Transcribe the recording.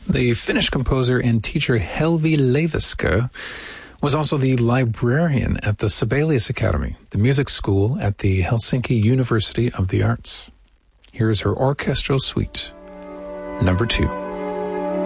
The Finnish composer and teacher Helvi Leiviskä was also the librarian at the Sibelius Academy, the music school at the Helsinki University of the Arts. Here's her orchestral suite, number 2.